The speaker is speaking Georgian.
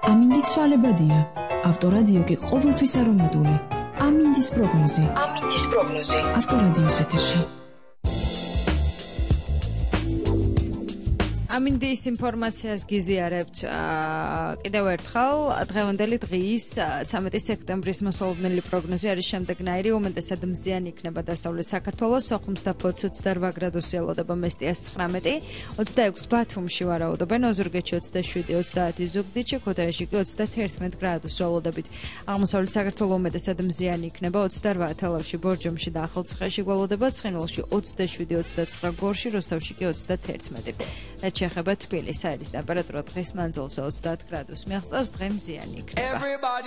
ამინდი ცვალებადია. ავტორადიო კი ყოველთვის არომატული. ამინდის პროგნოზი. ავტორადიოს ეთერში. ამინდის ინფორმაციას გიზიარებთ კიდევ ერთხელ დღევანდელი დღის 13 სექტემბრის მოსალოდნელი პროგნოზი არის შემდეგნაირი. უმეტესად მზიანი იქნება დასავლეთ საქართველოს, სოხუმს და ფოთს 28 გრადუსი ელოდება, მესტიას 19, 26 ბათუმში ვარაუდობენ, ოზურგეთში 27, 30 ზუგდიდში, ქუთაისში კი 31 გრადუსი ელოდებით. აღმოსავლეთ საქართველოს უმეტესად მზიანი იქნება, 28 თელავში, ბორჯომში და ახალციხეში გველოდება, ცხინვალში 27, 29 გორში, როსტოვში კი 31. შეეხება თბილისის აირის ტემპერატურა დღის მანძილზე 30 გრადუსს მიაღწევს, დღე მზიანი იქნება.